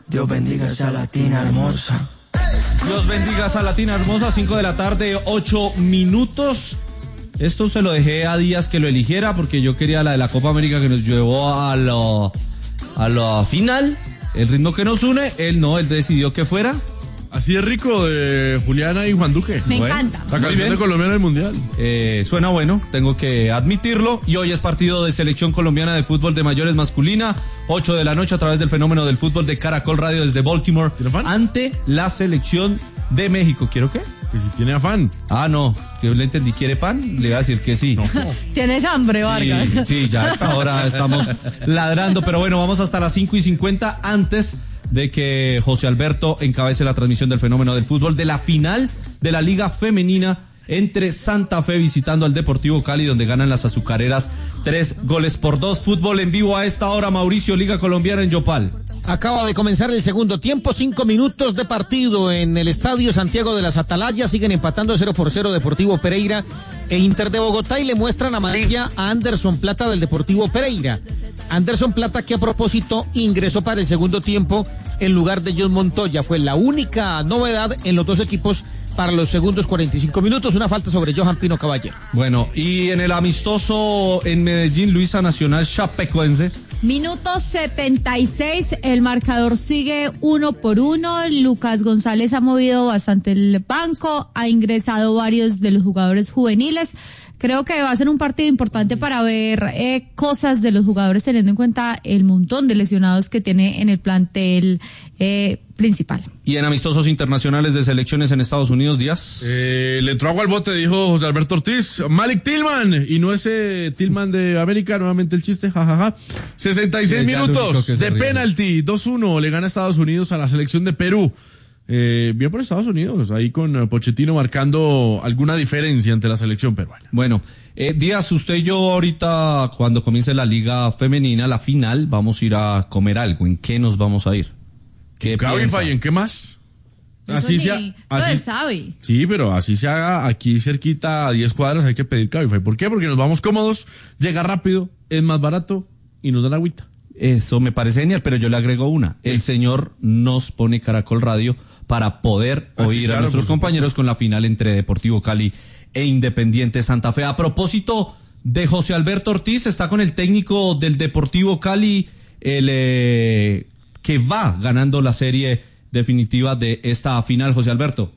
Dios bendiga esa latina hermosa. Dios bendiga esa latina hermosa, 5 de la tarde, 8 minutos. Esto se lo dejé a Díaz que lo eligiera porque yo quería la de la Copa América que nos llevó a la final. El ritmo que nos une, él decidió que fuera. Así es rico, de Juliana y Juan Duque. Me encanta. La canción de Colombia en el Mundial. Suena bueno, tengo que admitirlo. Y hoy es partido de selección colombiana de fútbol de mayores masculina, 8 de la noche a través del fenómeno del fútbol de Caracol Radio desde Baltimore, ante la selección de México. ¿Quiero qué? Que si tiene afán. Ah, no, que yo le entendí, ¿quiere pan? Le voy a decir que sí. No. ¿Tienes hambre, Vargas? Sí, ya a esta hora estamos ladrando, pero bueno, vamos hasta las 5:50 antes de que José Alberto encabece la transmisión del fenómeno del fútbol de la final de la Liga Femenina entre Santa Fe visitando al Deportivo Cali, donde ganan las azucareras 3-2. Fútbol en vivo a esta hora, Mauricio, Liga Colombiana en Yopal. Acaba de comenzar el segundo tiempo, 5 minutos de partido en el Estadio Santiago de las Atalayas. Siguen empatando 0-0 Deportivo Pereira e Inter de Bogotá y le muestran amarilla a Anderson Plata del Deportivo Pereira. Anderson Plata, que a propósito ingresó para el segundo tiempo en lugar de John Montoya. Fue la única novedad en los dos equipos para los segundos 45 minutos. Una falta sobre Johan Pino Caballero. Bueno, y en el amistoso en Medellín, Luisa, Nacional Chapecoense. Minuto 76, el marcador sigue 1-1. Lucas González ha movido bastante el banco, ha ingresado varios de los jugadores juveniles. Creo que va a ser un partido importante para ver cosas de los jugadores, teniendo en cuenta el montón de lesionados que tiene en el plantel principal. Y en amistosos internacionales de selecciones en Estados Unidos, Díaz. Le entró agua al bote, dijo José Alberto Ortiz. Malik Tillman, y no ese Tillman de América, nuevamente el chiste, jajaja. 66 minutos de penalti, 2-1, le gana Estados Unidos a la selección de Perú. Bien por Estados Unidos, ahí con Pochettino marcando alguna diferencia ante la selección peruana. Bueno, Díaz, usted y yo ahorita, cuando comience la Liga Femenina, la final, vamos a ir a comer algo. ¿En qué nos vamos a ir? ¿Qué piensa? ¿Y en qué más? Así sabe. Sí, pero así se haga aquí cerquita a 10 cuadras, hay que pedir Cabify. ¿Por qué? Porque nos vamos cómodos, llega rápido, es más barato y nos dan agüita. Eso me parece genial, pero yo le agrego una. El señor nos pone Caracol Radio para poder oír a nuestros compañeros con la final entre Deportivo Cali e Independiente Santa Fe. A propósito de José Alberto Ortiz, está con el técnico del Deportivo Cali, que va ganando la serie definitiva de esta final. José Alberto.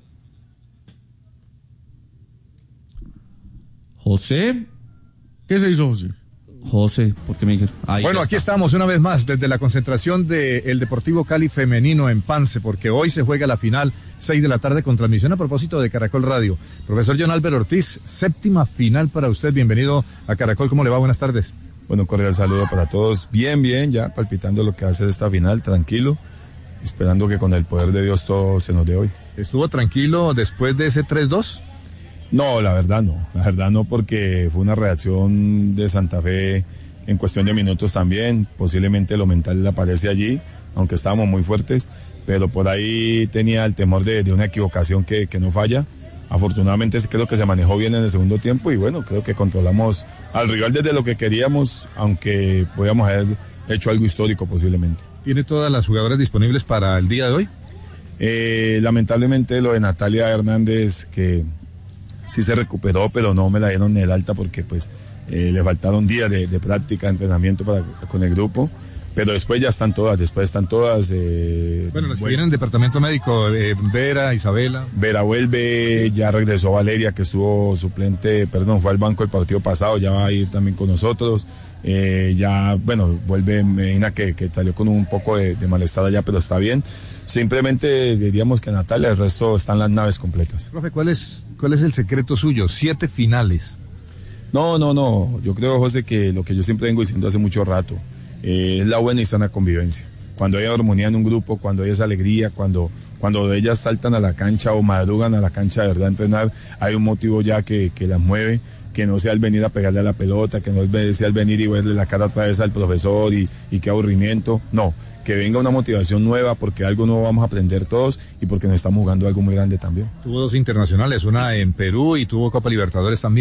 José. ¿Qué se hizo, José, ¿por qué me dijeron? Bueno, aquí estamos una vez más desde la concentración del Deportivo Cali femenino en Pance, porque hoy se juega la final, 6 de la tarde, con transmisión a propósito de Caracol Radio. Profesor John Álvaro Ortiz, séptima final para usted, bienvenido a Caracol, ¿cómo le va? Buenas tardes. Bueno, cordial saludo para todos, bien, ya palpitando lo que hace esta final, tranquilo, esperando que con el poder de Dios todo se nos dé hoy. ¿Estuvo tranquilo después de ese 3-2? No, la verdad no, porque fue una reacción de Santa Fe en cuestión de minutos también, posiblemente lo mental le aparece allí, aunque estábamos muy fuertes, pero por ahí tenía el temor de una equivocación que no falla. Afortunadamente creo que se manejó bien en el segundo tiempo y bueno, creo que controlamos al rival desde lo que queríamos, aunque podíamos haber hecho algo histórico posiblemente. ¿Tiene todas las jugadoras disponibles para el día de hoy? Lamentablemente lo de Natalia Hernández, que sí se recuperó, pero no me la dieron en el alta porque pues le faltaron días de práctica, de entrenamiento con el grupo, pero después ya están todas, bueno, los que vienen del departamento médico, Vera, Isabela. Vera vuelve, ya regresó Valeria, que estuvo suplente, fue al banco el partido pasado, ya va a ir también con nosotros. Vuelve Medina, que salió con un poco de malestar allá, pero está bien. Simplemente diríamos que Natalia, el resto están las naves completas. Profe, ¿cuál es el secreto suyo? 7 finales. No, yo creo, José, que lo que yo siempre vengo diciendo hace mucho rato, es la buena y sana convivencia. Cuando hay armonía en un grupo, cuando hay esa alegría, cuando ellas saltan a la cancha o madrugan a la cancha de verdad a entrenar, hay un motivo ya que las mueve, que no sea el venir a pegarle a la pelota, que no sea el venir y verle la cara otra vez al profesor y qué aburrimiento, no, que venga una motivación nueva porque algo nuevo vamos a aprender todos y porque nos estamos jugando algo muy grande también. Tuvo 2 internacionales, una en Perú y tuvo Copa Libertadores también.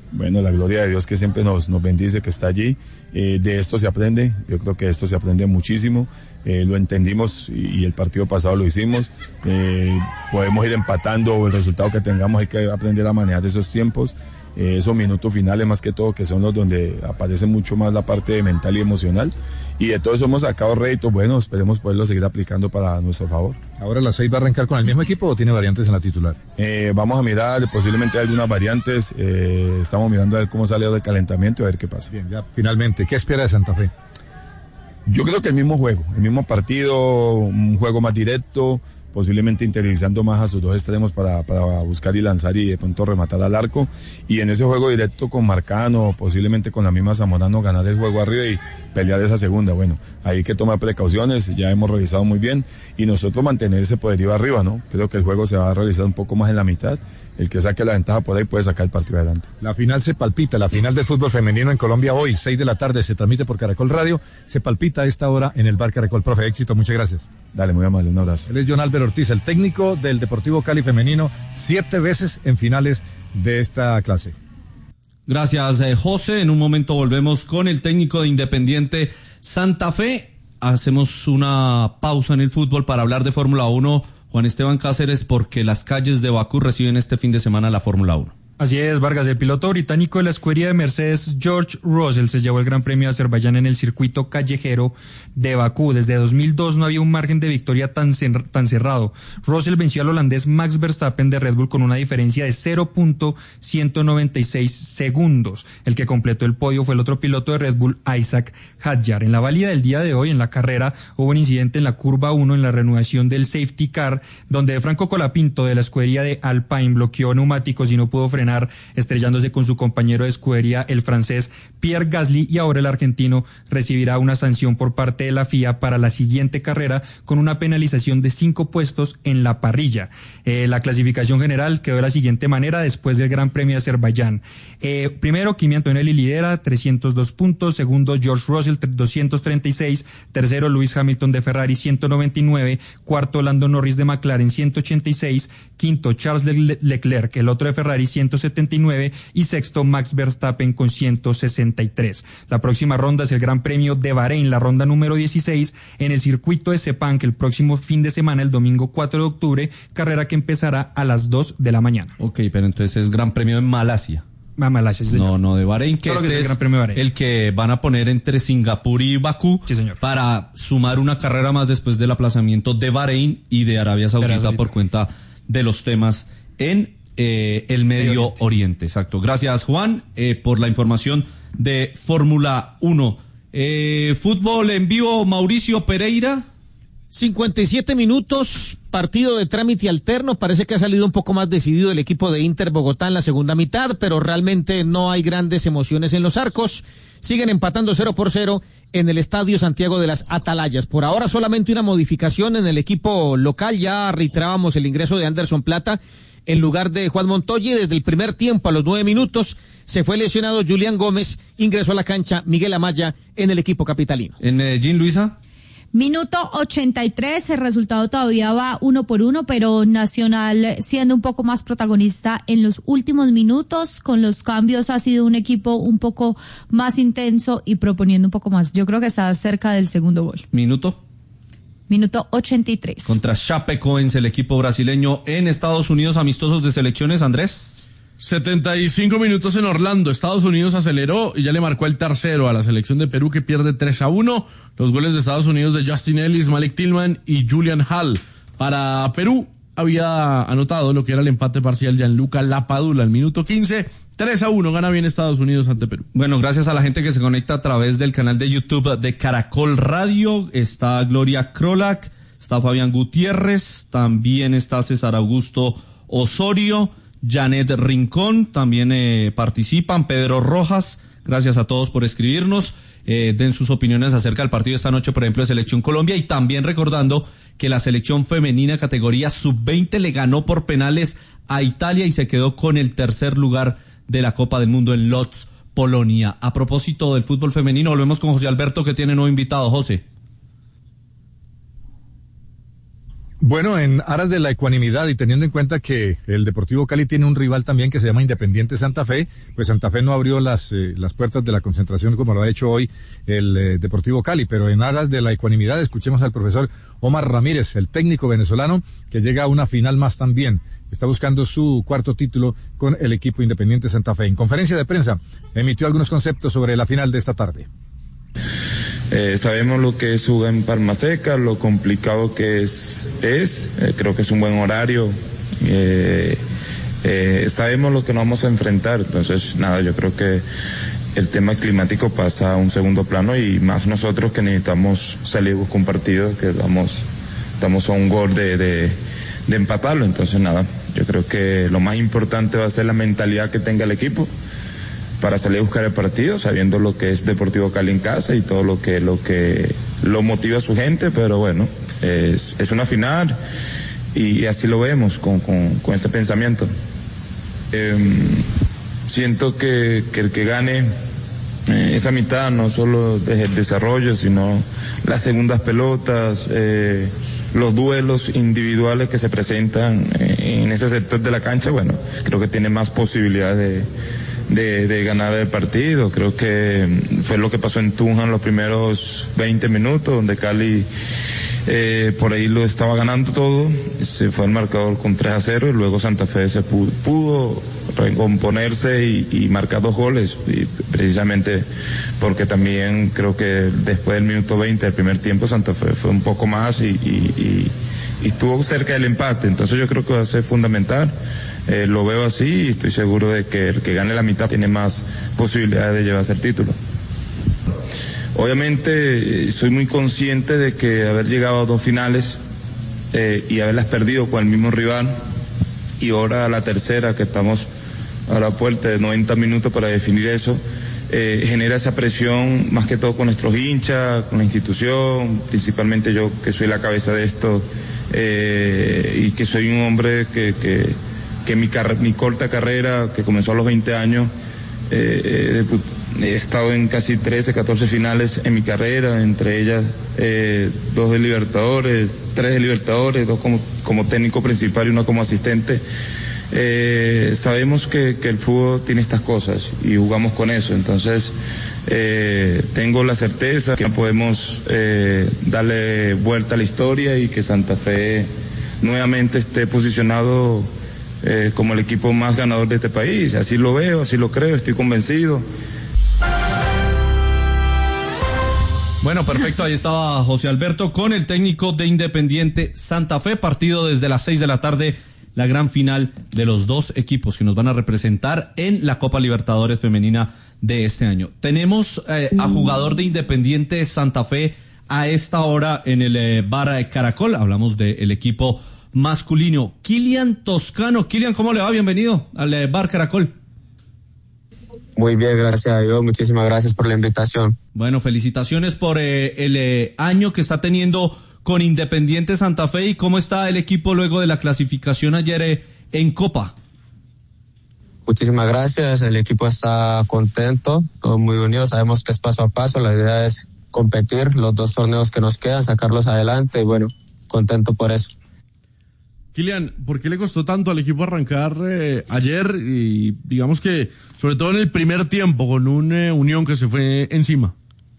bueno, la gloria de Dios que siempre nos bendice, que está allí. De esto se aprende, yo creo que esto se aprende muchísimo. Lo entendimos y el partido pasado lo hicimos. Podemos ir empatando o el resultado que tengamos, hay que aprender a manejar esos tiempos. Esos minutos finales más que todo, que son los donde aparece mucho más la parte mental y emocional, y de todo eso hemos sacado réditos. Bueno, esperemos poderlo seguir aplicando para nuestro favor. ¿Ahora la 6 va a arrancar con el mismo equipo o tiene variantes en la titular? Vamos a mirar, posiblemente algunas variantes, estamos mirando a ver cómo sale el calentamiento y a ver qué pasa. Bien, ya finalmente, ¿qué espera de Santa Fe? Yo creo que el mismo juego, el mismo partido, un juego más directo, posiblemente interiorizando más a sus dos extremos para buscar y lanzar y de pronto rematar al arco, y en ese juego directo con Marcano, posiblemente con la misma Zamorano, ganar el juego arriba y pelear esa segunda. Bueno, hay que tomar precauciones, ya hemos revisado muy bien, y nosotros mantener ese poderío arriba, ¿no? Creo que el juego se va a realizar un poco más en la mitad, el que saque la ventaja por ahí puede sacar el partido adelante. La final se palpita, la final del fútbol femenino en Colombia hoy, 6 de la tarde, se transmite por Caracol Radio, se palpita a esta hora en el Bar Caracol. Profe, éxito, muchas gracias. Dale, muy amable, un abrazo. Él es John Álvaro Ortiz, el técnico del Deportivo Cali femenino, 7 veces en finales de esta clase. Gracias, José. En un momento volvemos con el técnico de Independiente Santa Fe. Hacemos una pausa en el fútbol para hablar de Fórmula 1. Juan Esteban Cáceres, porque las calles de Bakú reciben este fin de semana la Fórmula 1. Así es, Vargas. El piloto británico de la escudería de Mercedes, George Russell, se llevó el Gran Premio de Azerbaiyán en el circuito callejero de Bakú. Desde 2002 no había un margen de victoria tan cerrado. Russell venció al holandés Max Verstappen de Red Bull con una diferencia de 0.196 segundos. El que completó el podio fue el otro piloto de Red Bull, Isaac Hadjar. En la válida del día de hoy, en la carrera, hubo un incidente en la curva 1 en la reanudación del safety car, donde Franco Colapinto de la escudería de Alpine bloqueó neumáticos y no pudo frenar, estrellándose con su compañero de escudería, el francés Pierre Gasly, y ahora el argentino recibirá una sanción por parte de la FIA para la siguiente carrera, con una penalización de 5 puestos en la parrilla. La clasificación general quedó de la siguiente manera después del Gran Premio de Azerbaiyán. Primero, Kimi Antonelli lidera, 302 puntos. Segundo, George Russell, 236. Tercero, Lewis Hamilton de Ferrari, 199. Cuarto, Lando Norris de McLaren, 186. Quinto, Charles Leclerc, el otro de Ferrari, 179, y sexto, Max Verstappen con 163. La próxima ronda es el Gran Premio de Bahrein, la ronda número 16, en el circuito de Sepang, el próximo fin de semana, el domingo 4 de octubre, carrera que empezará a las 2 de la mañana. Ok, pero entonces es Gran Premio en Malasia. Malasia, sí, señor. No de Bahrein, que Solo este que es el Gran Premio de Bahrein, el que van a poner entre Singapur y Bakú, sí, señor, para sumar una carrera más después del aplazamiento de Bahrein y de Arabia Saudita por cuenta de los temas en el Medio Oriente. Exacto. Gracias, Juan, por la información de Fórmula 1. Fútbol en vivo, Mauricio Pereira. 57 minutos, partido de trámite alterno. Parece que ha salido un poco más decidido el equipo de Inter Bogotá en la segunda mitad, pero realmente no hay grandes emociones en los arcos. Siguen empatando 0-0 en el Estadio Santiago de las Atalayas. Por ahora solamente una modificación en el equipo local. Ya reiterábamos el ingreso de Anderson Plata en lugar de Juan Montoya. Desde el primer tiempo, a los 9 minutos, se fue lesionado Julián Gómez. Ingresó a la cancha Miguel Amaya en el equipo capitalino. En Medellín, Luisa. Minuto 83, el resultado todavía va 1-1, pero Nacional siendo un poco más protagonista en los últimos minutos. Con los cambios ha sido un equipo un poco más intenso y proponiendo un poco más. Yo creo que está cerca del segundo gol. Minuto 83. Contra Chapecoense, el equipo brasileño en Estados Unidos, amistosos de selecciones, Andrés. 75 minutos en Orlando. Estados Unidos aceleró y ya le marcó el tercero a la selección de Perú, que pierde 3-1. Los goles de Estados Unidos de Justin Ellis, Malik Tillman y Julian Hall. Para Perú había anotado lo que era el empate parcial Gianluca Lapadula al minuto 15. 3-1, gana bien Estados Unidos ante Perú. Bueno, gracias a la gente que se conecta a través del canal de YouTube de Caracol Radio. Está Gloria Krolak, está Fabián Gutiérrez, también está César Augusto Osorio, Janet Rincón, también participan, Pedro Rojas. Gracias a todos por escribirnos. Den sus opiniones acerca del partido de esta noche, por ejemplo, de Selección Colombia, y también recordando que la selección femenina categoría sub-20 le ganó por penales a Italia y se quedó con el tercer lugar de la Copa del Mundo en Lodz, Polonia. A propósito del fútbol femenino, volvemos con José Alberto, que tiene nuevo invitado. José. Bueno, en aras de la ecuanimidad y teniendo en cuenta que el Deportivo Cali tiene un rival también que se llama Independiente Santa Fe, pues Santa Fe no abrió las puertas de la concentración como lo ha hecho hoy el Deportivo Cali, pero en aras de la ecuanimidad escuchemos al profesor Omar Ramírez, el técnico venezolano que llega a una final más también. Está buscando su cuarto título con el equipo Independiente Santa Fe. En conferencia de prensa emitió algunos conceptos sobre la final de esta tarde. Sabemos lo que es jugar en Palma Seca, lo complicado que es creo que es un buen horario, sabemos lo que nos vamos a enfrentar, entonces nada, yo creo que el tema climático pasa a un segundo plano y más nosotros que necesitamos salir a buscar un partido, que estamos a un gol de empatarlo, entonces nada, yo creo que lo más importante va a ser la mentalidad que tenga el equipo para salir a buscar el partido, sabiendo lo que es Deportivo Cali en casa y todo lo que lo motiva a su gente, pero bueno, es una final y así lo vemos con ese pensamiento. Siento que el que gane esa mitad, no solo desde el desarrollo, sino las segundas pelotas, los duelos individuales que se presentan en ese sector de la cancha, bueno, creo que tiene más posibilidades de ganar el partido. Creo que fue lo que pasó en Tunja en los primeros 20 minutos, donde Cali por ahí lo estaba ganando todo, se fue el marcador con 3-0 y luego Santa Fe se pudo recomponerse y marcar 2 goles, y precisamente porque también creo que después del minuto 20 del primer tiempo Santa Fe fue un poco más y estuvo cerca del empate, entonces yo creo que va a ser fundamental. Lo veo así y estoy seguro de que el que gane la mitad tiene más posibilidades de llevarse el título. Obviamente soy muy consciente de que haber llegado a 2 finales y haberlas perdido con el mismo rival y ahora a la tercera, que estamos a la puerta de 90 minutos para definir eso, genera esa presión más que todo con nuestros hinchas, con la institución, principalmente yo que soy la cabeza de esto y que soy un hombre que mi corta carrera, que comenzó a los 20 años, he estado en casi 13, 14 finales en mi carrera, entre ellas 2 de Libertadores, 3 de Libertadores, 2 como técnico principal y 1 como asistente. Sabemos que el fútbol tiene estas cosas y jugamos con eso, entonces tengo la certeza que podemos darle vuelta a la historia y que Santa Fe nuevamente esté posicionado como el equipo más ganador de este país. Así lo veo, así lo creo, estoy convencido. Bueno, perfecto, ahí estaba José Alberto con el técnico de Independiente Santa Fe, partido desde las 6 de la tarde, la gran final de los 2 equipos que nos van a representar en la Copa Libertadores Femenina de este año. Tenemos a jugador de Independiente Santa Fe a esta hora en el Bar Caracol, hablamos del equipo masculino, Kilian Toscano. Kilian, ¿cómo le va? Bienvenido al Bar Caracol. Muy bien, gracias a Dios, muchísimas gracias por la invitación. Bueno, felicitaciones por el año que está teniendo con Independiente Santa Fe. ¿Y cómo está el equipo luego de la clasificación ayer en Copa? Muchísimas gracias, el equipo está contento, todos muy unidos, sabemos que es paso a paso, la idea es competir los 2 torneos que nos quedan, sacarlos adelante y bueno, contento por eso. Kilian, ¿por qué le costó tanto al equipo arrancar ayer y digamos que sobre todo en el primer tiempo con un Unión que se fue encima?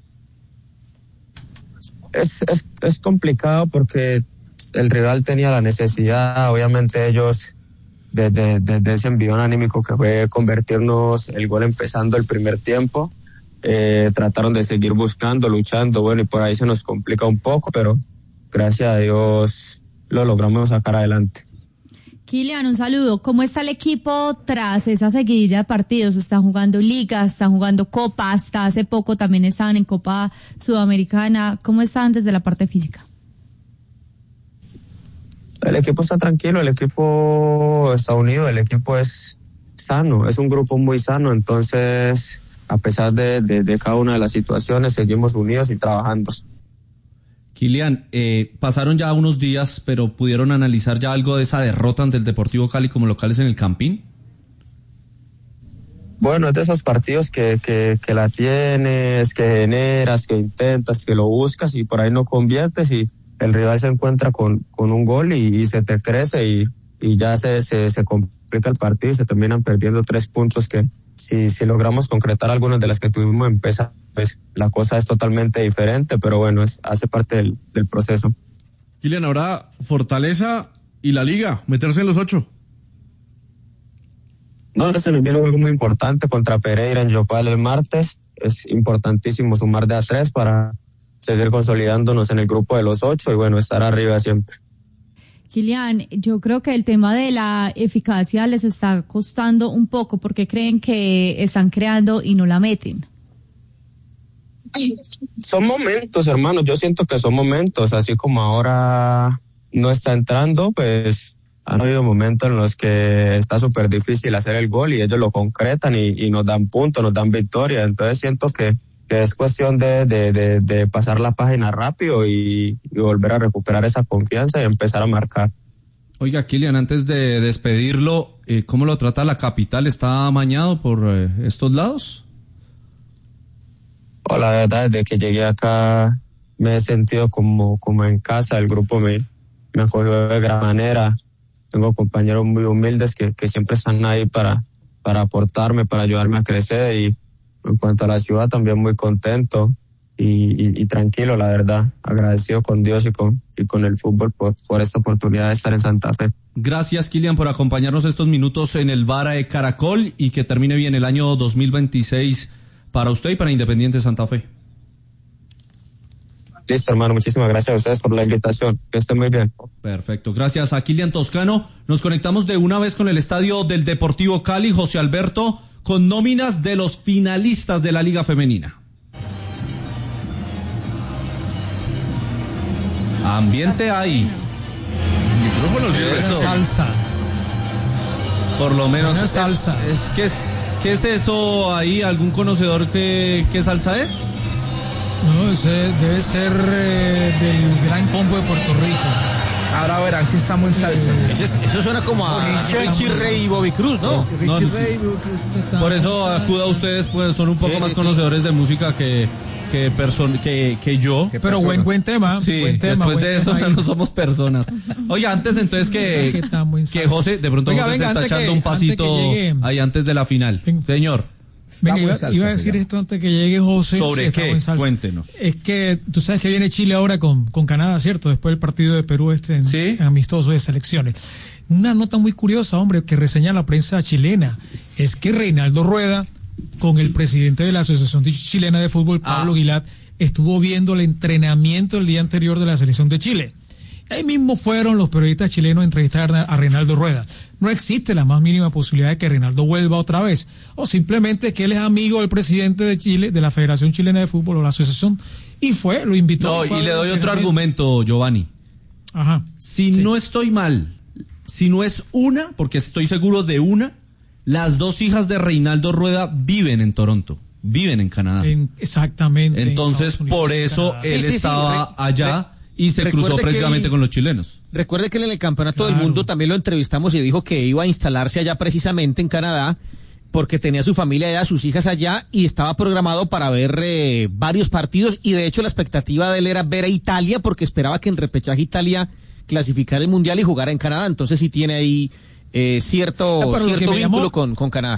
Es complicado porque el rival tenía la necesidad, obviamente ellos de ese envión anímico que fue convertirnos el gol empezando el primer tiempo, trataron de seguir buscando, luchando, bueno, y por ahí se nos complica un poco, pero gracias a Dios lo logramos sacar adelante. Kilian, un saludo. ¿Cómo está el equipo tras esa seguidilla de partidos? Están jugando ligas, están jugando Copa, hasta hace poco también estaban en Copa Sudamericana. ¿Cómo están desde la parte física? El equipo está tranquilo, el equipo está unido, el equipo es sano, es un grupo muy sano, entonces a pesar de cada una de las situaciones seguimos unidos y trabajando. Kilian, pasaron ya unos días, pero ¿pudieron analizar ya algo de esa derrota ante el Deportivo Cali como locales en el Campín? Bueno, es de esos partidos que la tienes, que generas, que intentas, que lo buscas y por ahí no conviertes y el rival se encuentra con un gol y se te crece y ya se complica el partido y se terminan perdiendo 3 puntos que si logramos concretar algunas de las que tuvimos empezar, pues la cosa es totalmente diferente, pero bueno, hace parte del proceso. Kylian, ahora Fortaleza y la Liga, meterse en los 8. No, se nos viene un juego muy importante contra Pereira en Yopal el martes. Es importantísimo sumar de a 3 para seguir consolidándonos en el grupo de los 8 y bueno, estar arriba siempre. Kylian, yo creo que el tema de la eficacia les está costando un poco porque creen que están creando y no la meten. Son momentos, hermano, yo siento que son momentos, así como ahora no está entrando, pues han habido momentos en los que está súper difícil hacer el gol y ellos lo concretan y nos dan puntos, nos dan victoria, entonces siento que es cuestión de pasar la página rápido y volver a recuperar esa confianza y empezar a marcar. Oiga, Kylian, antes de despedirlo, ¿cómo lo trata la capital? ¿Está amañado por estos lados? La verdad, desde que llegué acá me he sentido como en casa. El grupo me acogió de gran manera. Tengo compañeros muy humildes que siempre están ahí para aportarme, para ayudarme a crecer y en cuanto a la ciudad también muy contento y tranquilo, la verdad, agradecido con Dios y con el fútbol por esta oportunidad de estar en Santa Fe. Gracias, Kylian, por acompañarnos estos minutos en el Bar Caracol y que termine bien el año 2026 para usted y para Independiente Santa Fe. Listo, hermano, muchísimas gracias a ustedes por la invitación, que estén muy bien. Perfecto, gracias a Kylian Toscano. Nos conectamos de una vez con el estadio del Deportivo Cali, José Alberto, con nóminas de los finalistas de la Liga Femenina. Ambiente hay. Micrófonos y eso. Salsa. Por lo menos una salsa. ¿Qué es eso ahí? ¿Algún conocedor qué salsa es? No, debe ser del Gran Combo de Puerto Rico. Ahora verán que estamos en salsa. Eso suena como a Richie Ray y Bobby Cruz, ¿no? Por eso acuda a ustedes, pues son un poco más conocedores de música que yo. Pero buen tema. Sí, buen tema, después de eso no somos personas. Oye, antes entonces que José, de pronto José se está echando un pasito ahí antes de la final. Señor. Venga, iba a decir esto antes que llegue José. ¿Sobre qué? Cuéntenos. Es que tú sabes que viene Chile ahora con Canadá, ¿cierto? Después del partido de Perú en amistoso de selecciones. Una nota muy curiosa, hombre, que reseña la prensa chilena, es que Reinaldo Rueda, con el presidente de la Asociación Chilena de Fútbol, Pablo Guilad, estuvo viendo el entrenamiento el día anterior de la selección de Chile. Ahí mismo fueron los periodistas chilenos a entrevistar a Reinaldo Rueda. No existe la más mínima posibilidad de que Reinaldo vuelva otra vez, o simplemente que él es amigo del presidente de Chile, de la Federación Chilena de Fútbol o la asociación, y lo invitó. No, y le doy otro argumento, Giovanni. Ajá. Si no estoy mal, si no es una, porque estoy seguro de una, las 2 hijas de Reinaldo Rueda viven en Toronto, viven en Canadá. Exactamente. Entonces, por eso él estaba allá. Y se cruzó precisamente con los chilenos. Recuerde que en el Campeonato del Mundo también lo entrevistamos y dijo que iba a instalarse allá precisamente en Canadá porque tenía su familia allá, sus hijas allá y estaba programado para ver varios partidos y de hecho la expectativa de él era ver a Italia porque esperaba que en repechaje Italia clasificara el Mundial y jugara en Canadá. Entonces sí tiene ahí cierto vínculo con Canadá.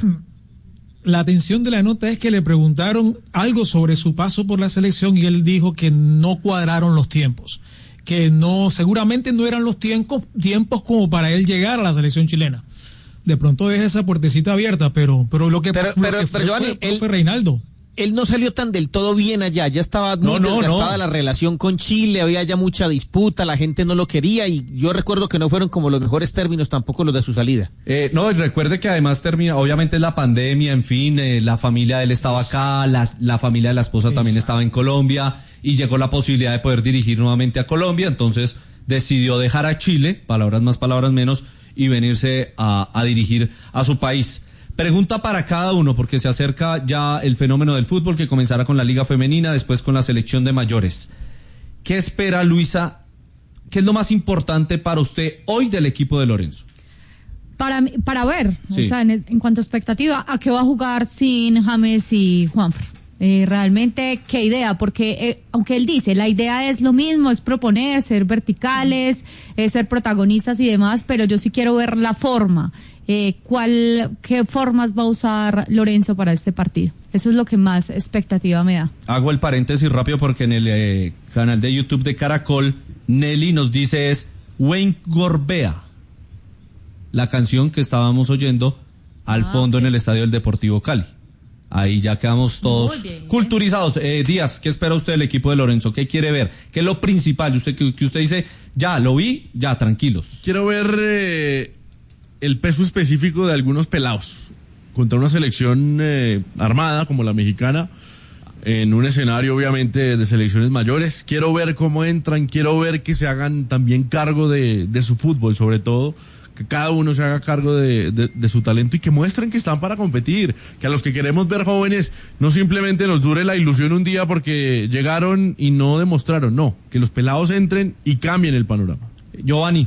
La atención de la nota es que le preguntaron algo sobre su paso por la selección y él dijo que no cuadraron los tiempos, que seguramente no eran los tiempos como para él llegar a la selección chilena. De pronto deja esa puertecita abierta, pero lo que fue Reinaldo. Él no salió tan del todo bien allá, ya estaba muy desgastada la relación con Chile, había ya mucha disputa, la gente no lo quería y yo recuerdo que no fueron como los mejores términos tampoco los de su salida. No, y recuerde que además obviamente la pandemia, en fin, la familia de él estaba acá, la familia de la esposa también estaba en Colombia y llegó la posibilidad de poder dirigir nuevamente a Colombia, entonces decidió dejar a Chile, palabras más, palabras menos, y venirse a dirigir a su país. Pregunta para cada uno, porque se acerca ya el fenómeno del fútbol que comenzará con la Liga Femenina, después con la selección de mayores. ¿Qué espera, Luisa? ¿Qué es lo más importante para usted hoy del equipo de Lorenzo? Para ver, o sea, en cuanto a expectativa, ¿a qué va a jugar sin James y Juanfran? Realmente, qué idea, porque aunque él dice, la idea es lo mismo, es proponer, ser verticales, ser protagonistas y demás, pero yo sí quiero ver la forma. ¿Qué formas va a usar Lorenzo para este partido? Eso es lo que más expectativa me da. Hago el paréntesis rápido porque en el canal de YouTube de Caracol, Nelly nos dice es Wayne Gorbea, la canción que estábamos oyendo al fondo en el estadio del Deportivo Cali. Ahí ya quedamos todos culturizados. Díaz, ¿qué espera usted del equipo de Lorenzo? ¿Qué quiere ver? ¿Qué es lo principal? Que usted dice, ya lo vi, ya tranquilos. Quiero ver el peso específico de algunos pelados contra una selección armada como la mexicana, en un escenario obviamente de selecciones mayores. Quiero ver cómo entran, quiero ver que se hagan también cargo de su fútbol, sobre todo que cada uno se haga cargo de su talento y que muestren que están para competir, que a los que queremos ver jóvenes no simplemente nos dure la ilusión un día porque llegaron y no demostraron, no, que los pelados entren y cambien el panorama. Giovanni.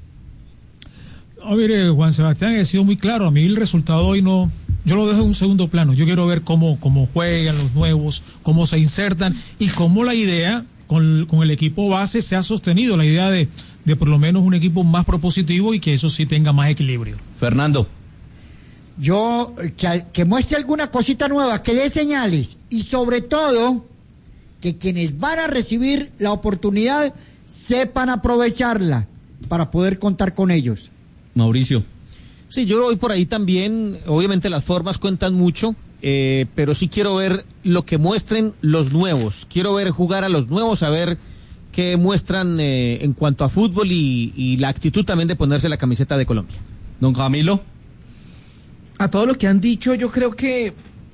Mire, Juan Sebastián, he sido muy claro. A mí el resultado hoy no, yo lo dejo en un segundo plano. Yo quiero ver cómo juegan los nuevos, cómo se insertan y cómo la idea con el equipo base se ha sostenido. La idea de por lo menos un equipo más propositivo y que eso sí tenga más equilibrio. Fernando. Yo, que muestre alguna cosita nueva, que dé señales y sobre todo que quienes van a recibir la oportunidad sepan aprovecharla para poder contar con ellos. Mauricio. Sí, yo voy por ahí también. Obviamente las formas cuentan mucho, pero sí quiero ver lo que muestren los nuevos. Quiero ver jugar a los nuevos, a ver qué muestran en cuanto a fútbol y la actitud también de ponerse la camiseta de Colombia. Don Camilo. A todo lo que han dicho, yo creo que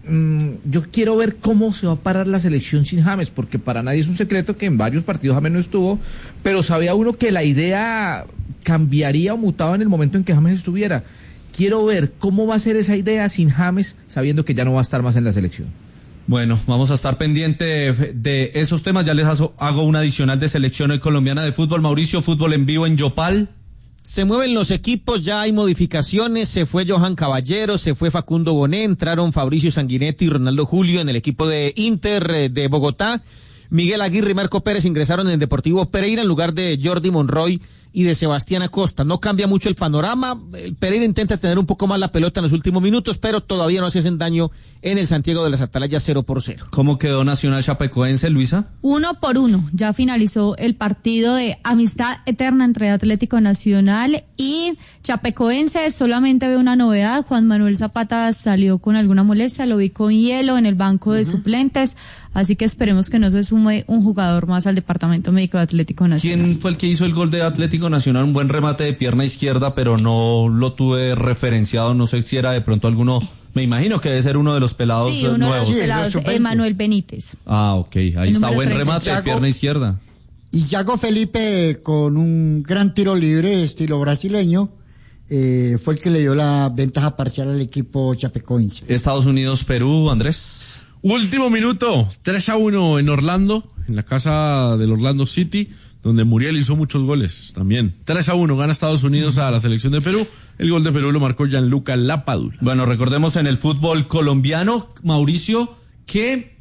yo quiero ver cómo se va a parar la selección sin James, porque para nadie es un secreto que en varios partidos James no estuvo, pero sabía uno que la idea cambiaría o mutaba en el momento en que James estuviera. Quiero ver cómo va a ser esa idea sin James, sabiendo que ya no va a estar más en la selección. Bueno, vamos a estar pendiente de esos temas. Ya les hago un adicional de selección colombiana de fútbol. Mauricio, fútbol en vivo en Yopal. Se mueven los equipos, ya hay modificaciones, se fue Johan Caballero, se fue Facundo Bonet, entraron Fabricio Sanguinetti y Ronaldo Julio en el equipo de Inter de Bogotá. Miguel Aguirre y Marco Pérez ingresaron en el Deportivo Pereira en lugar de Jordi Monroy y de Sebastián Acosta. No cambia mucho el panorama. El Pereira intenta tener un poco más la pelota en los últimos minutos, pero todavía no se hacen daño en el Santiago de las Atalayas 0-0. ¿Cómo quedó Nacional Chapecoense, Luisa? 1-1. Ya finalizó el partido de amistad eterna entre Atlético Nacional y Chapecoense. Solamente veo una novedad. Juan Manuel Zapata salió con alguna molestia, lo vi con hielo en el banco de suplentes. Así que esperemos que no se sume un jugador más al Departamento Médico de Atlético Nacional. ¿Quién fue el que hizo el gol de Atlético Nacional? Un buen remate de pierna izquierda, pero no lo tuve referenciado. No sé si era de pronto alguno. Me imagino que debe ser uno de los pelados nuevos. Sí, uno de los pelados, Emanuel Benítez. Ah, ok. Ahí está, buen remate de pierna izquierda. Y Thiago Felipe, con un gran tiro libre, estilo brasileño, fue el que le dio la ventaja parcial al equipo chapecoense. Estados Unidos, Perú, Andrés. Último minuto, 3-1 en Orlando, en la casa del Orlando City, donde Muriel hizo muchos goles también. 3-1 gana Estados Unidos a la selección de Perú. El gol de Perú lo marcó Gianluca Lapadula. Bueno, recordemos en el fútbol colombiano, Mauricio, que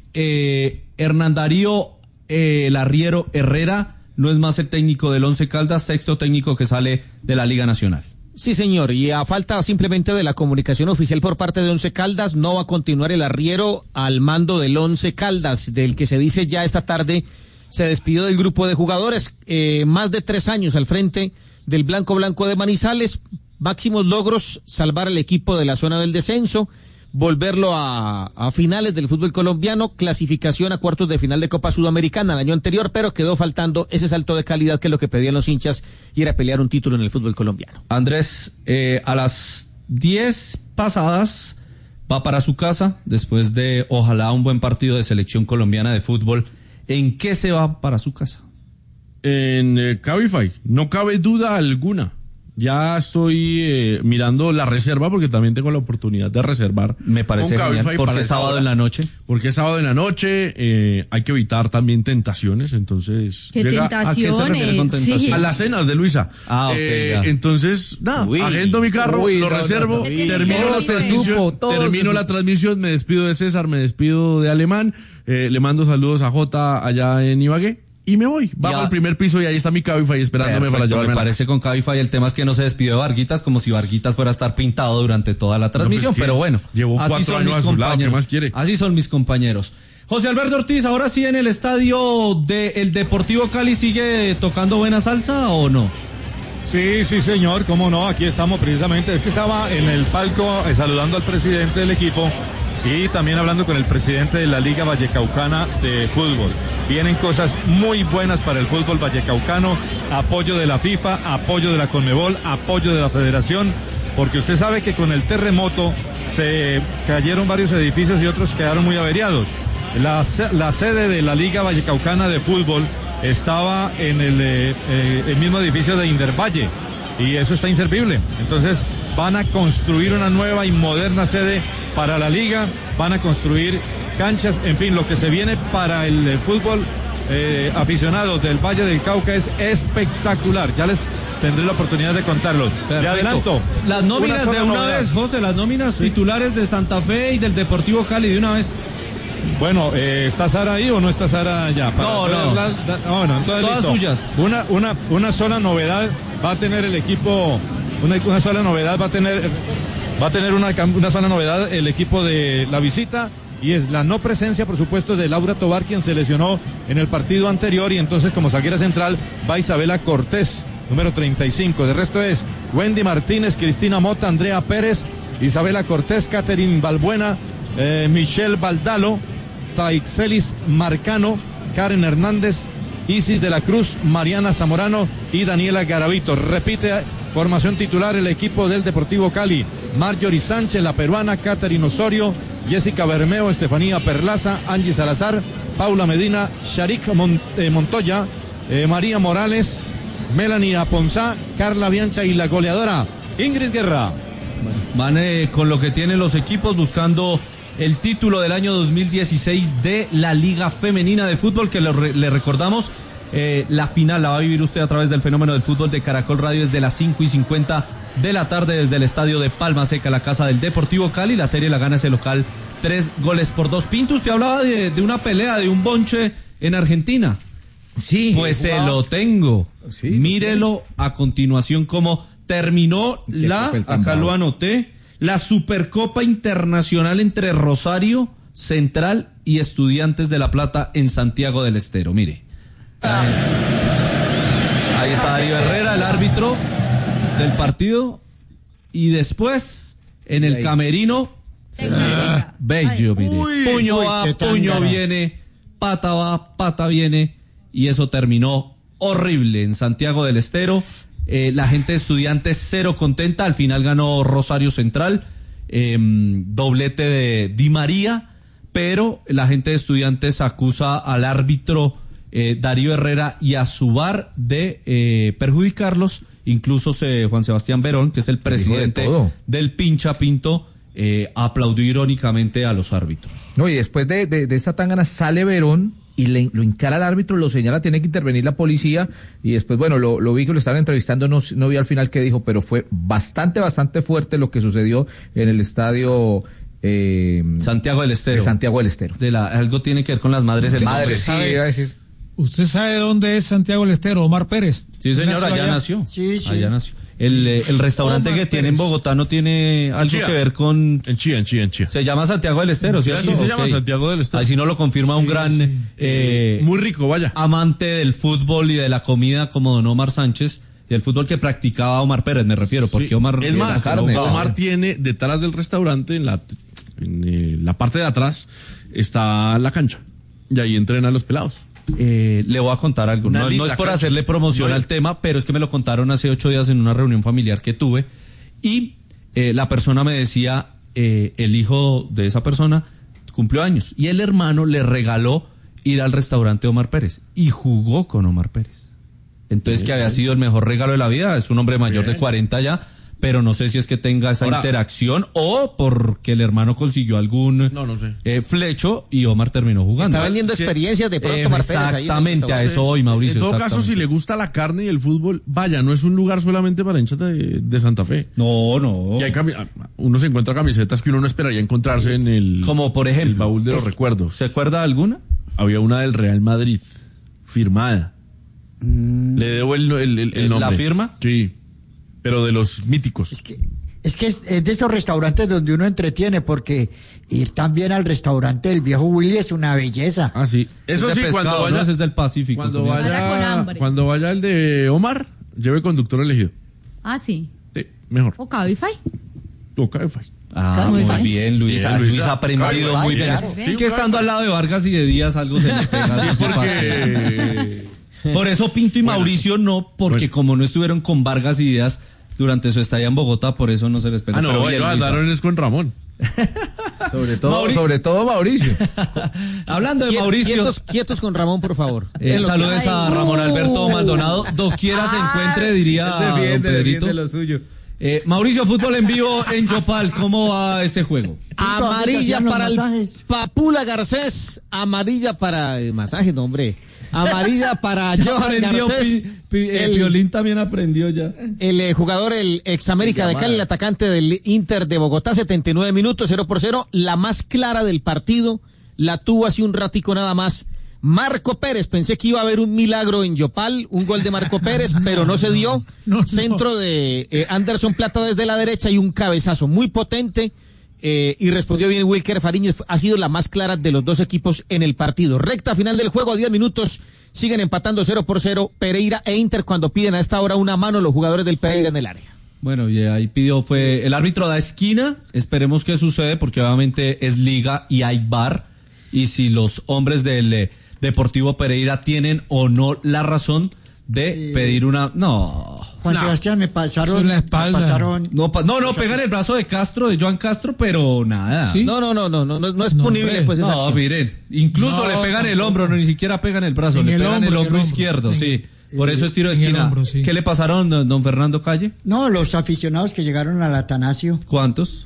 Hernán Darío Larriero Herrera no es más el técnico del Once Caldas, sexto técnico que sale de la Liga Nacional. Sí, señor, y a falta simplemente de la comunicación oficial por parte de Once Caldas, no va a continuar el arriero al mando del Once Caldas, del que se dice ya esta tarde se despidió del grupo de jugadores, más de 3 años al frente del Blanco de Manizales, máximos logros, salvar al equipo de la zona del descenso, volverlo a finales del fútbol colombiano, clasificación a cuartos de final de Copa Sudamericana el año anterior, pero quedó faltando ese salto de calidad que es lo que pedían los hinchas y era pelear un título en el fútbol colombiano. Andrés, a las 10 pasadas va para su casa después de ojalá un buen partido de selección colombiana de fútbol. ¿En qué se va para su casa? En Cabify, no cabe duda alguna. Ya estoy mirando la reserva porque también tengo la oportunidad de reservar. Me parece genial. ¿Por qué sábado en la noche? Porque es sábado en la noche, hay que evitar también tentaciones, entonces... ¿Qué tentaciones? ¿A qué se refiere con tentaciones? Sí. A las cenas de Luisa. Entonces, agendo mi carro, lo reservo, termino la transmisión, me despido de César, me despido de Alemán, le mando saludos a Jota allá en Ibagué. Y me voy, bajo al primer piso y ahí está mi Cabify esperándome para llevarme. Me parece con Cabify, el tema es que no se despidió de Varguitas como si Varguitas fuera a estar pintado durante toda la transmisión, pero bueno, llevo 4 años a su lado, ¿qué más quiere? Así son mis compañeros. José Alberto Ortiz, ahora sí en el estadio del Deportivo Cali, ¿sigue tocando buena salsa o no? Sí, señor, cómo no, aquí estamos precisamente, es que estaba en el palco saludando al presidente del equipo y también hablando con el presidente de la Liga Vallecaucana de Fútbol. Vienen cosas muy buenas para el fútbol vallecaucano, apoyo de la FIFA, apoyo de la Conmebol, apoyo de la Federación, porque usted sabe que con el terremoto se cayeron varios edificios y otros quedaron muy averiados. La sede de la Liga Vallecaucana de Fútbol estaba en el mismo edificio de Indervalle y eso está inservible. Entonces van a construir una nueva y moderna sede para la liga, van a construir canchas, en fin, lo que se viene para el fútbol aficionado del Valle del Cauca es espectacular. Ya les tendré la oportunidad de contarlos. Perfecto. Le adelanto. Las nóminas de una vez, José, las nóminas titulares de Santa Fe y del Deportivo Cali de una vez. Bueno, ¿está Sara ahí o no está Sara ya? No. Bueno, entonces todas listo. suyas. Una sola novedad va a tener el equipo, una sola novedad va a tener una sola novedad el equipo de la visita, y es la no presencia, por supuesto, de Laura Tobar, quien se lesionó en el partido anterior, y entonces como zaguera central va Isabela Cortés, número 35. De resto es Wendy Martínez, Cristina Mota, Andrea Pérez, Isabela Cortés, Catherine Balbuena, Michelle Baldalo, Taixelis Marcano, Karen Hernández, Isis de la Cruz, Mariana Zamorano y Daniela Garavito. Repite formación titular el equipo del Deportivo Cali: Marjorie Sánchez, la peruana, Catherine Osorio, Jessica Bermeo, Estefanía Perlaza, Angie Salazar, Paula Medina, Sharik Montoya, María Morales, Melanie Aponzá, Carla Biancha y la goleadora Ingrid Guerra. Van con lo que tienen los equipos buscando el título del año 2016 de la Liga Femenina de Fútbol, que le recordamos, la final la va a vivir usted a través del Fenómeno del Fútbol de Caracol Radio desde las 5:50 de la tarde desde el estadio de Palma Seca, la casa del Deportivo Cali. La serie la gana ese local 3-2. Pinto, usted hablaba de una pelea, de un bonche en Argentina. Sí. Pues se lo tengo. Sí, mírelo a continuación cómo terminó acá lo anoté, la Supercopa Internacional entre Rosario Central y Estudiantes de La Plata en Santiago del Estero. Mire. Ahí está Darío Herrera, el árbitro del partido, y después en el camerino bello, mire. Puño va, puño viene, pata va, pata viene, y eso terminó horrible en Santiago del Estero. La gente de Estudiantes cero contenta, al final ganó Rosario Central, doblete de Di María, pero la gente de Estudiantes acusa al árbitro Darío Herrera y a su VAR de perjudicarlos. Incluso Juan Sebastián Verón, que es el presidente del Pincha Pinto, aplaudió irónicamente a los árbitros. No, y después de esta tangana sale Verón y lo encara al árbitro, lo señala, tiene que intervenir la policía, y después, bueno, lo vi que lo estaban entrevistando, no vi al final qué dijo, pero fue bastante fuerte lo que sucedió en el estadio Santiago del Estero. De Santiago del Estero. Algo tiene que ver con las madres del Madre, sí, iba a decir. ¿Usted sabe dónde es Santiago del Estero? Omar Pérez. Sí, señor, allá nació. Sí. Allá nació. El restaurante Omar que tiene Pérez. en Bogotá no tiene algo que ver con... En Chía. Se llama Santiago del Estero, ¿cierto? Sí, se llama Santiago del Estero. Ahí sí no lo confirma un gran... muy rico, vaya. Amante del fútbol y de la comida como don Omar Sánchez, y el fútbol que practicaba Omar Pérez, me refiero, porque Omar... Es más, Omar tiene detrás del restaurante, en la parte de atrás, está la cancha, y ahí entrenan los pelados. Le voy a contar algo, no es por hacerle promoción al tema, pero es que me lo contaron hace 8 días en una reunión familiar que tuve, y la persona me decía, el hijo de esa persona cumplió años, y el hermano le regaló ir al restaurante Omar Pérez, y jugó con Omar Pérez. Entonces que había sido el mejor regalo de la vida, es un hombre mayor de 40 ya, pero no sé si es que tenga esa interacción o porque el hermano consiguió algún flecho y Omar terminó jugando. Está vendiendo experiencias de pronto Omar Pérez. Exactamente, a eso voy, Mauricio. En todo caso, si le gusta la carne y el fútbol, vaya, no es un lugar solamente para hinchas de Santa Fe. No. Y hay uno se encuentra camisetas que uno no esperaría encontrarse en el... Como por ejemplo. El baúl de los recuerdos. ¿Se acuerda de alguna? Había una del Real Madrid, firmada. Le debo el nombre. ¿La firma? Sí. Pero de los míticos. Es que es de esos restaurantes donde uno entretiene, porque ir también al restaurante del viejo Willy es una belleza. Ah, sí. Eso es sí, pescado, cuando vaya... ¿no? Ese es del Pacífico. Cuando vaya el de Omar, lleve conductor elegido. Ah, sí. Sí, mejor. O Cabify. O Cabify. Ah, muy bien, Luis. Luis ha aprendido muy bien. Claro. Es que estando al lado de Vargas y de Díaz algo se le pega. Por eso Pinto y Mauricio no, porque como no estuvieron con Vargas y Díaz durante su estadía en Bogotá, por eso no se les pega. Ah, no, ellos andaron es con Ramón. Sobre todo Mauricio. Hablando de Mauricio. Quietos con Ramón, por favor. Saludes a Ramón Alberto Maldonado. Doquiera se encuentre, diría don Pedrito. De lo suyo. Mauricio, fútbol en vivo en Yopal, ¿cómo va ese juego? Amarilla para el Papula Garcés, amarilla para el masaje, no, hombre. Amarilla para Johan Garcés. El violín también aprendió ya. El jugador, el ex América de Cali, el atacante del Inter de Bogotá, 79 minutos, 0-0. La más clara del partido la tuvo hace un ratico nada más Marco Pérez. Pensé que iba a haber un milagro en Yopal, un gol de Marco Pérez, pero no se dio. Centro de Anderson Plata desde la derecha y un cabezazo muy potente. Y respondió bien Wilker Fariñez. Ha sido la más clara de los dos equipos en el partido. Recta final del juego, a 10 minutos. Siguen empatando 0-0 Pereira e Inter cuando piden a esta hora una mano los jugadores del Pereira en el área. Bueno, y ahí fue el árbitro da esquina. Esperemos que sucede porque obviamente es liga y hay VAR. Y si los hombres del Deportivo Pereira tienen o no la razón de pedir una... Juan Sebastián, me pasaron la espalda. No, pegan el brazo de Joan Castro, pero nada. ¿Sí? No es punible, pues esa acción. Miren, incluso le pegan el hombro, ni siquiera pegan el brazo, le pegan el hombro izquierdo, sí. Por eso es tiro de esquina. Hombro, sí. ¿Qué le pasaron, don Fernando Calle? No, los aficionados que llegaron al Atanasio. ¿Cuántos?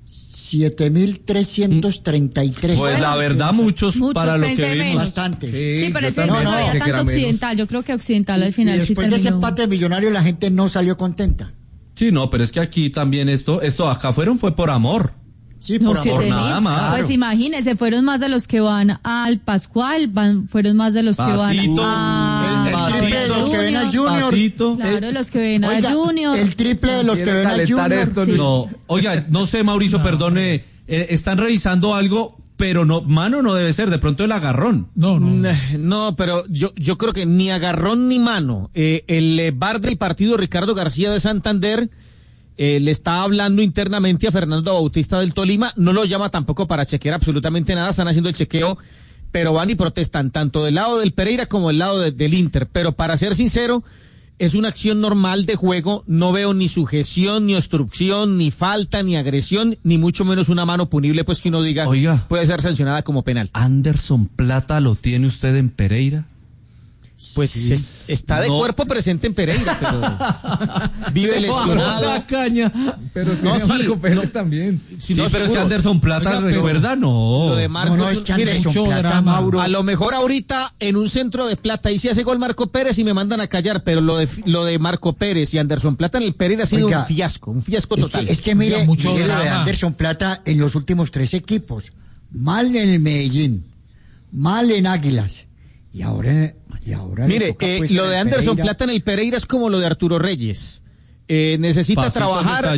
7.333. Pues la verdad, muchos para lo que vimos. Bastante. Sí, pero ese no había tanto Occidental. Yo creo que Occidental al final y después de ese empate millonario la gente no salió contenta. Sí, no, pero es que aquí también esto acá fue por amor. Sí, por amor, nada más. Pues imagínense, fueron más de los que van al Pascual, fueron más de los que van el triple de los que ven al Junior. Claro, los que ven al Junior. El triple de los que ven al Junior. No, oiga, no sé, Mauricio, perdone, están revisando algo, pero mano no debe ser, de pronto el agarrón. No, pero yo creo que ni agarrón ni mano. El VAR del partido Ricardo García de Santander le está hablando internamente a Fernando Bautista del Tolima, no lo llama tampoco para chequear absolutamente nada, están haciendo el chequeo, pero van y protestan tanto del lado del Pereira como del lado del Inter, pero para ser sincero, es una acción normal de juego, no veo ni sujeción, ni obstrucción, ni falta, ni agresión, ni mucho menos una mano punible, pues que uno diga, oiga, puede ser sancionada como penal. ¿Anderson Plata lo tiene usted en Pereira? Pues sí, está de cuerpo presente en Pereira, pero vive lesionado. La caña. Pero tiene Marco Pérez también. Sí, pero es que Anderson Plata, recuerda, Lo de Marco, es que Anderson Plata, Mauro. A lo mejor ahorita en un centro de Plata y si hace gol Marco Pérez y me mandan a callar, pero lo de Marco Pérez y Anderson Plata en el Pereira ha sido un fiasco total. Es que mire lo de Anderson Plata en los últimos 3 equipos. Mal en el Medellín, mal en Águilas. Y ahora mire, lo de Anderson Plata en el Pereira es como lo de Arturo Reyes. Necesita trabajar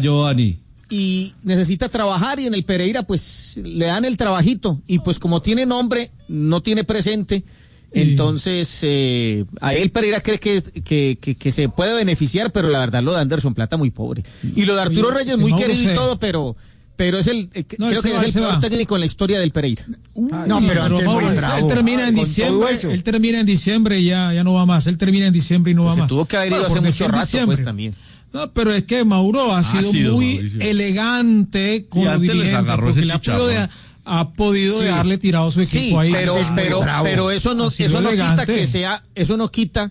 y necesita trabajar y en el Pereira pues le dan el trabajito y pues como tiene nombre, no tiene presente, entonces a él Pereira cree que se puede beneficiar, pero la verdad lo de Anderson Plata muy pobre. Y lo de Arturo Reyes muy querido y todo, pero es creo que es el peor técnico en la historia del Pereira. Pero él termina en diciembre. Él termina en diciembre y ya no va más. Él termina en diciembre y no va más. Tuvo que haber ido hace mucho rato, pues también. No, pero es que Mauro ha sido muy elegante con los dirigentes, porque le ha podido dejarle tirado su equipo ahí. Pero eso no quita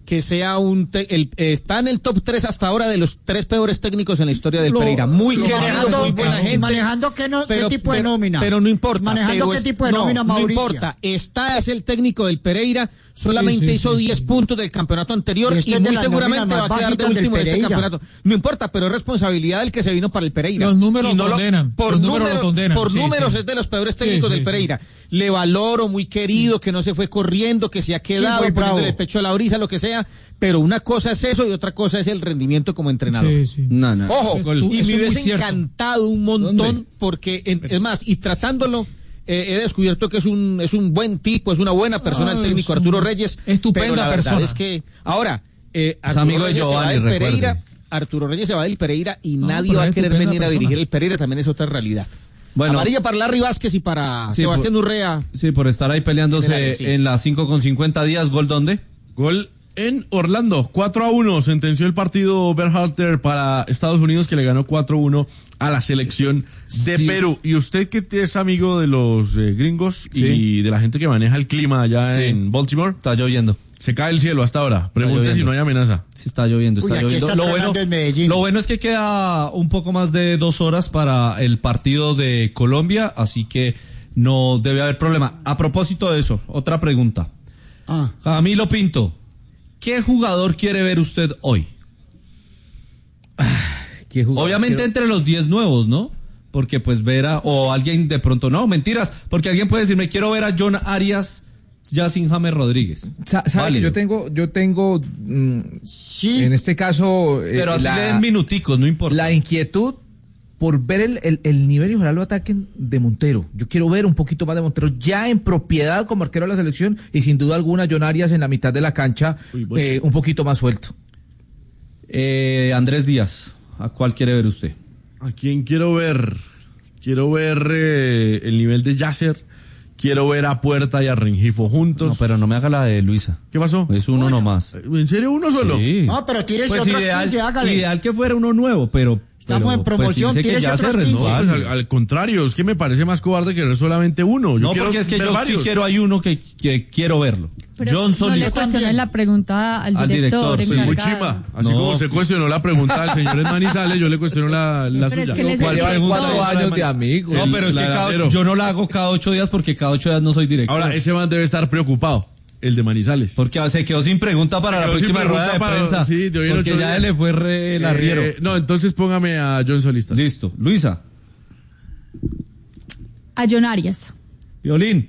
que sea está en el top 3 hasta ahora de los 3 peores técnicos en la historia del Pereira. Muy querido, muy buena gente. Manejando qué tipo de nómina. Pero no importa. Manejando qué tipo de nómina, Mauricio. No importa. Es el técnico del Pereira. Solamente hizo 10 puntos del campeonato anterior y muy seguramente va a quedar de último de este campeonato. No importa, pero es responsabilidad del que se vino para el Pereira. Los números condenan. Por números es de los peores técnicos del Pereira. Le valoro, muy querido, que no se fue corriendo, que se ha quedado poniéndole el pecho a la brisa, lo que sea. Pero una cosa es eso y otra cosa es el rendimiento como entrenador. No. Ojo, y me hubiese encantado un montón porque, es más, y tratándolo, he descubierto que es un buen tipo, es una buena persona el técnico Arturo Reyes. Estupenda persona. Es que, ahora, es amigo de Giovanni, recuerde. Arturo Reyes se va del Pereira y nadie va a querer venir a dirigir el Pereira, también es otra realidad. Bueno, amarilla para Larry Vázquez y para Sebastián Urrea. Sí, por estar ahí peleándose en las 5:50 días. ¿Gol dónde? Gol en Orlando, 4-1, sentenció el partido Berhalter para Estados Unidos, que le ganó 4-1 a la selección de Perú. Y usted que es amigo de los gringos y de la gente que maneja el clima allá en Baltimore. Está lloviendo. Se cae el cielo hasta ahora. Pregunte si no hay amenaza. Sí, está lloviendo, está lloviendo. Lo bueno es que queda un poco más de 2 horas para el partido de Colombia, así que no debe haber problema. A propósito de eso, otra pregunta. Camilo Pinto, ¿qué jugador quiere ver usted hoy? Obviamente entre los 10 nuevos, ¿no? Porque pues o alguien de pronto, no, mentiras, porque alguien puede decirme, quiero ver a John Arias ya sin James Rodríguez. ¿Sabe? Yo tengo en este caso pero así le den minuticos, no importa. La inquietud por ver el nivel y ojalá lo ataquen de Montero. Yo quiero ver un poquito más de Montero ya en propiedad como arquero de la selección y sin duda alguna John Arias en la mitad de la cancha un poquito más suelto. Andrés Díaz, ¿a cuál quiere ver usted? ¿A quién quiero ver? Quiero ver el nivel de Yasser. Quiero ver a Puerta y a Rengifo juntos. No, pero no me haga la de Luisa. ¿Qué pasó? Es uno nomás. ¿En serio uno solo? Sí. No, pero tírese otros 15, hágale. Ideal que fuera uno nuevo, pero... Estamos en promoción, pues, tírese otros 15. No, al contrario, es que me parece más cobarde querer solamente uno. No, porque es que yo sí quiero, hay uno que quiero verlo. Pero Johnson no le cuestioné la pregunta al director. Sí, muy chimba. Así como se cuestionó la pregunta del señor Manizales, yo le cuestiono la suya. Es que les ¿Cuál pregunta? 4 años de amigo. No, pero es que yo no la hago cada 8 días porque cada 8 días no soy director. Ahora, ese man debe estar preocupado. El de Manizales. Porque se quedó sin pregunta para la próxima rueda de prensa. Sí, porque ya le fue el arriero. No, entonces póngame a John Solista. Listo. Luisa. A John Arias. Violín.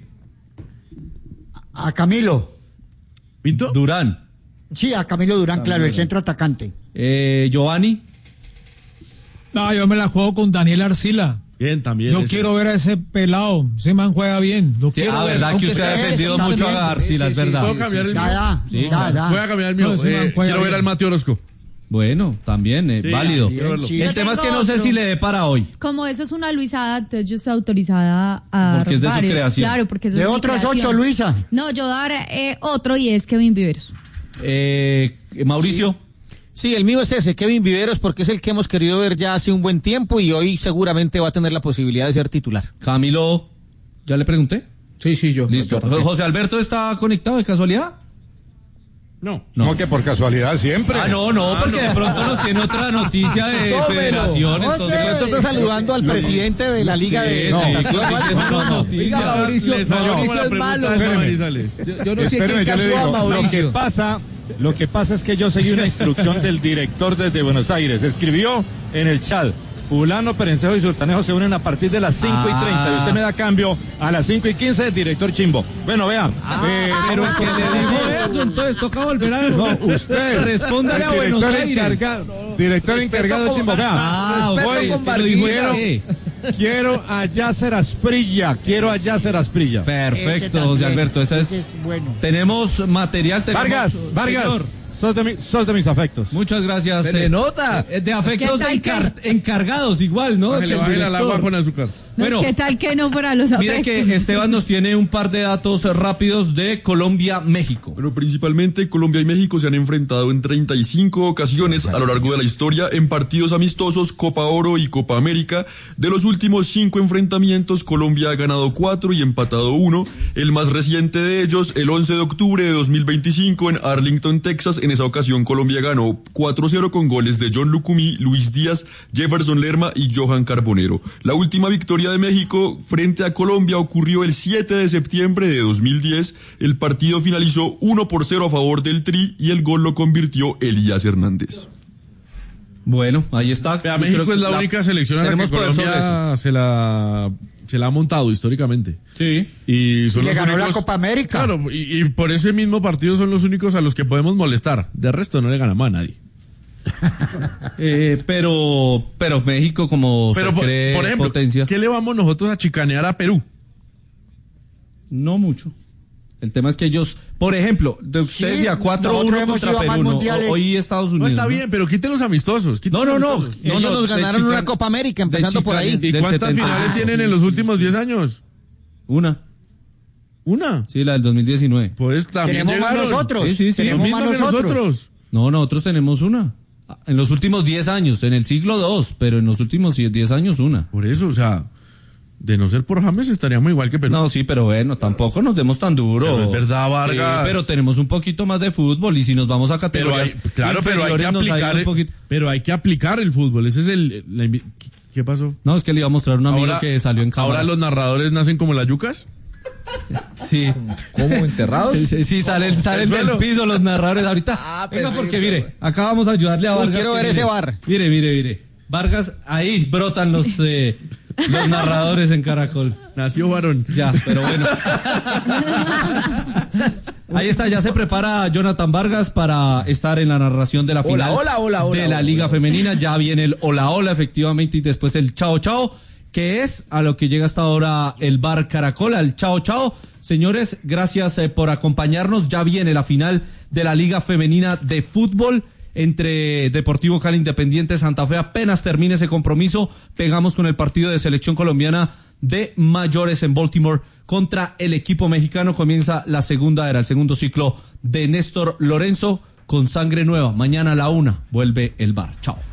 A Camilo. ¿Pinto? Durán. Sí, a Camilo Durán, claro, el centro atacante. Giovanni. No, yo me la juego con Daniel Arcila. Bien, también. Yo quiero ver a ese pelado. Ese man juega bien. Lo quiero ver. Verdad que usted ha defendido mucho a Arcila, es verdad. ¿Puedo cambiar el mío? Voy a cambiar el mío. No, quiero ver al Mateo Orozco. Bueno, también, válido. Sí. El tema es que no sé si le dé para hoy. Como eso es una Luisada, entonces yo estoy autorizada a porque es de su creación. Claro, porque eso de es otros creación. 8, Luisa. No, yo dar otro y es Kevin Viveros. Mauricio. Sí, el mío es ese, Kevin Viveros, porque es el que hemos querido ver ya hace un buen tiempo y hoy seguramente va a tener la posibilidad de ser titular. Camilo, ¿ya le pregunté? Sí, yo. Listo. ¿José Alberto está conectado de casualidad? No. No, que por casualidad siempre. No, porque de pronto nos tiene otra noticia de federación. Entonces, de pronto está saludando al presidente de la Liga de Mauricio es malo. Yo no sé qué casó a Mauricio. Lo que pasa es que yo seguí una instrucción del director desde Buenos Aires. Escribió en el chat: Fulano, Perencejo y Sultanejo se unen a partir de las 5:30 y usted me da cambio a las 5:15, director Chimbo. Bueno, vean. Pero que le digo eso, entonces toca volver a... No, usted. Respóndale a Buenos Aires. Director encargado Chimbo, vean. Quiero a Yasser Asprilla. Perfecto, José Alberto. Ese es bueno. Tenemos material. Vargas. Sos de mis afectos. Muchas gracias. Se le nota. De afectos encargados igual, ¿no? Le bajen al agua con azúcar. Bueno, ¿qué tal que no para los mire afectos? que Esteban nos tiene un par de datos rápidos de Colombia-México. Bueno, principalmente Colombia y México se han enfrentado en 35 ocasiones a lo largo de la historia en partidos amistosos, Copa Oro y Copa América. De los últimos 5 enfrentamientos, Colombia ha ganado 4 y empatado 1. El más reciente de ellos, el 11 de octubre de 2025 en Arlington, Texas. En esa ocasión Colombia ganó 4-0 con goles de John Lucumí, Luis Díaz, Jefferson Lerma y Johan Carbonero. La última victoria de México frente a Colombia ocurrió el 7 de septiembre de 2010. El partido finalizó 1-0 a favor del Tri y el gol lo convirtió Elías Hernández. Bueno, ahí está. México es la única selección a la que Colombia se la ha montado históricamente. Sí. Y son le los ganó únicos, la Copa América. Claro, y por ese mismo partido son los únicos a los que podemos molestar. De resto no le ganamos a nadie. Pero México como pero se cree por ejemplo, potencia. ¿qué le vamos nosotros a chicanear a Perú? No mucho. El tema es que ellos, por ejemplo, usted decía 4-1 contra Perú, ¿no? Hoy Estados Unidos. No, está bien, pero quiten los amistosos. No. Ellos nos ganaron una Copa América, empezando por ahí. ¿Y cuántas finales tienen en los últimos 10 años? ¿Una? Sí, la del 2019. Pues también tenemos más nosotros. Sí. Tenemos más nosotros. No, nosotros tenemos una. En los últimos 10 años, en el siglo II, pero en los últimos 10 años una. Por eso, o sea, de no ser por James estaríamos igual que Perú. No, sí, pero bueno, tampoco nos demos tan duro. Pero es verdad, Vargas. Sí, pero tenemos un poquito más de fútbol y si nos vamos a categorías pero hay que aplicar el fútbol. Ese es ¿qué pasó? No, es que le iba a mostrar un amigo que salió en cámara. ¿Ahora los narradores nacen como las yucas? Sí. ¿Cómo? ¿Enterrados? Sí, salen del piso los narradores ahorita. Venga, porque mire, acá vamos a ayudarle a Vargas. Quiero ver ese bar. Mire. Vargas, ahí brotan los narradores en Caracol. Nació varón. Ya, pero bueno. Ahí está, ya se prepara Jonathan Vargas para estar en la narración de la final de la Liga Femenina. Ya viene el hola, efectivamente, y después el chao, que es a lo que llega hasta ahora el bar Caracol, al chao. Señores, gracias por acompañarnos. Ya viene la final de la Liga Femenina de Fútbol entre Deportivo Cali Independiente Santa Fe. Apenas termine ese compromiso, pegamos con el partido de selección colombiana de mayores en Baltimore contra el equipo mexicano. Comienza la segunda era, el segundo ciclo de Néstor Lorenzo con sangre nueva. Mañana a la 1 vuelve el bar. Chao.